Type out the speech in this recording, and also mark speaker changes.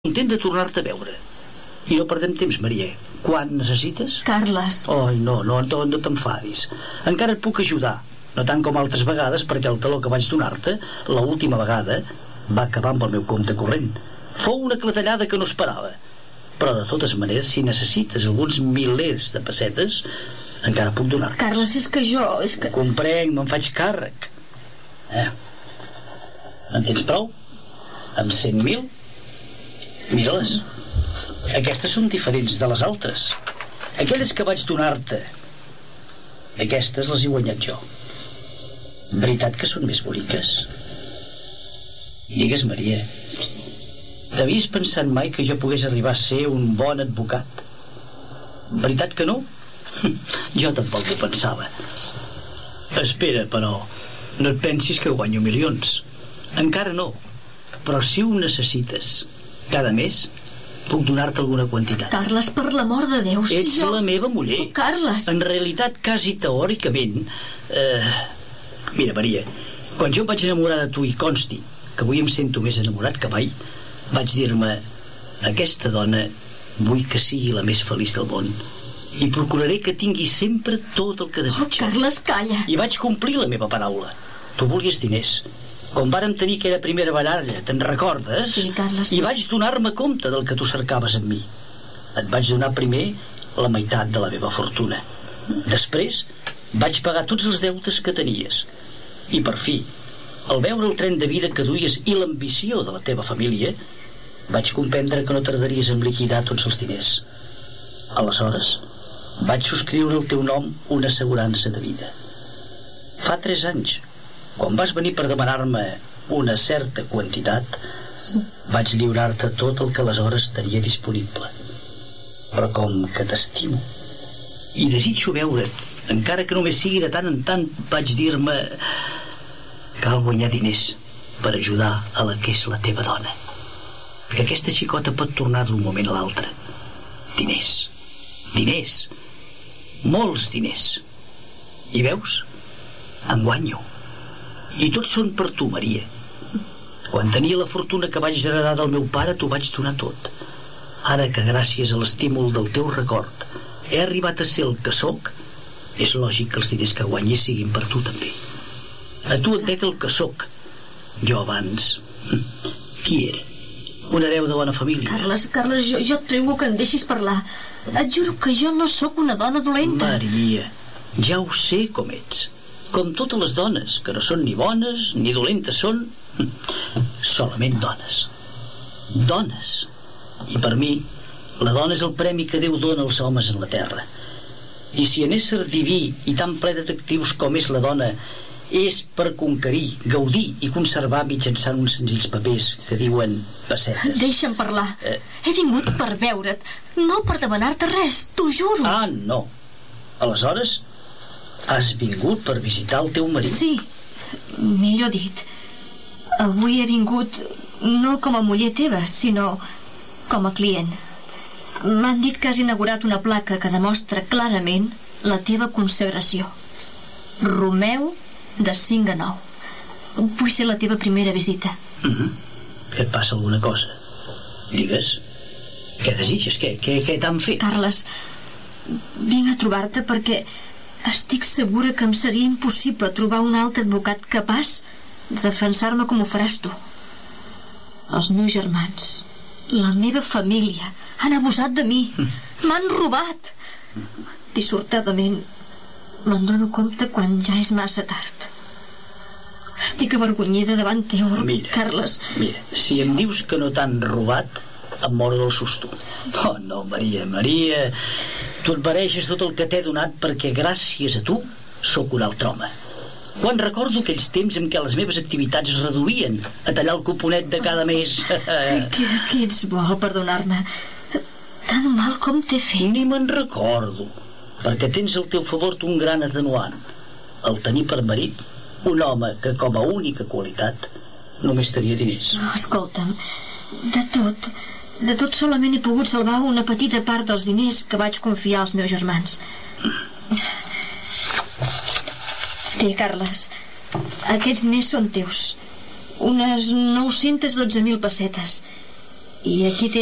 Speaker 1: content de tornar-te a veure. I no perdem temps, Maria. Quan necessites?
Speaker 2: Carles.
Speaker 1: Ai, no t'enfadis. Encara et puc ajudar. No tant com altres vegades, perquè el taló que vaig donar-te, l'última vegada, va acabar amb el meu compte corrent. Fou una clatellada que no esperava. Però de totes maneres, si necessites alguns milers de pessetes, encara puc donar-te.
Speaker 2: Carles, és que...
Speaker 1: Comprenc, me'n faig càrrec. En tens prou? Amb 100.000? Mira-les. Aquestes són diferents de les altres. Aquelles que vaig donar-te, aquestes les he guanyat jo. Veritat que són més boniques? Digues, Maria, t'havies pensat mai que jo pogués arribar a ser un bon advocat? Veritat que no? Jo tampoc ho pensava. Espera, però no et pensis que guanyo milions. Encara no. Però si ho necessites cada mes, puc donar-te alguna quantitat.
Speaker 2: Carles, per l'amor de Déu, si
Speaker 1: ets la meva muller.
Speaker 2: Oh, Carles.
Speaker 1: En realitat, quasi teòricament... Mira, Maria, quan jo em vaig enamorar de tu i consti que avui em sento més enamorat que mai, vaig dir-me: aquesta dona vull que sigui la més feliç del món i procuraré que tingui sempre tot el que desitja.
Speaker 2: Oh, Carles, calla.
Speaker 1: I vaig complir la meva paraula. Tu volies diners. Com vàrem tenir aquella primera baralla, te'n recordes?
Speaker 2: Sí, Carles.
Speaker 1: I vaig donar-me compte del que tu cercaves en mi. Et vaig donar primer la meitat de la meva fortuna. Després vaig pagar tots els deutes que tenies. I per fi, al veure el tren de vida que duies i l'ambició de la teva família, vaig comprendre que no tardaries en liquidar tots els diners. Aleshores, vaig subscriure al teu nom una assegurança de vida. Fa 3 anys, quan vas venir per demanar-me una certa quantitat, vaig lliurar-te tot el que aleshores tenia disponible. Però com que t'estimo i desitjo veure't, encara que només sigui de tant en tant, vaig dir-me: cal guanyar diners per ajudar a la que és la teva dona, perquè aquesta xicota pot tornar d'un moment a l'altre. Diners, molts diners. I veus? En guanyo. I tots són per tu, Maria. Quan tenia la fortuna que vaig heredar del meu pare, t'ho vaig donar tot. Ara que gràcies a l'estímul del teu record he arribat a ser el que sóc, és lògic que els diners que guanyis siguin per tu també. A tu et dec el que sóc. Jo abans... Qui era? Un hereu de bona família.
Speaker 2: Carles, jo et prego que em deixis parlar. Et juro que jo no sóc una dona dolenta.
Speaker 1: Maria, ja ho sé com ets. Com totes les dones, que no són ni bones ni dolentes, són solament dones. Dones. I per mi, la dona és el premi que Déu dona als homes en la terra. I si en ésser diví i tan ple d'atractius com és la dona és per conquerir, gaudir i conservar mitjançant uns senzills papers que diuen pessetes...
Speaker 2: Deixa'm parlar. He vingut per veure't, no per demanar-te res, t'ho juro.
Speaker 1: Ah, no. Aleshores, has vingut per visitar el teu marit?
Speaker 2: Sí, millor dit. Avui he vingut no com a muller teva, sinó com a client. M'han dit que has inaugurat una placa que demostra clarament la teva consagració. Romeu de 5 a 9. Vull ser la teva primera visita.
Speaker 1: Que et passa alguna cosa? Digues. Què desitges? Què t'han fet?
Speaker 2: Carles, vinc a trobar-te perquè estic segura que em seria impossible trobar un altre advocat capaç de defensar-me com ho faràs tu. Els meus germans, la meva família, han abusat de mi. M'han robat. Dissortadament me'n dono compte quan ja és massa tard. Estic avergonyida davant teu, Carles.
Speaker 1: Mira, si em dius que no t'han robat, em moro del susto. Oh, no, Maria, tu et mereixes tot el que t'he donat perquè gràcies a tu sóc un altre home. Quan recordo aquells temps en què les meves activitats es reduïen a tallar el cuponet de cada mes...
Speaker 2: Què ets vol per donar-me? Tan mal com t'he fet.
Speaker 1: Ni me'n recordo, perquè tens al teu favor un gran atenuant: el tenir per marit un home que com a única qualitat només tenia diners.
Speaker 2: No, escolta'm, de tot solament he pogut salvar una petita part dels diners que vaig confiar als meus germans. Té, Carles, aquests diners són teus. Unes 912.000 pessetes. I aquí té